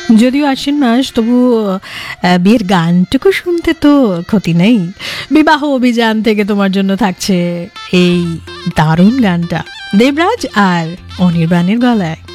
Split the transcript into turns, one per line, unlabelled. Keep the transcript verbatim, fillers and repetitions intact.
যদিও আশ্বিন মাস, তবু বিয়ের গানটুকু শুনতে তো ক্ষতি নেই। বিবাহ অভিযান থেকে তোমার জন্য থাকছে এই দারুণ গানটা, দেবরাজ আর অনির্বাণের গলায়।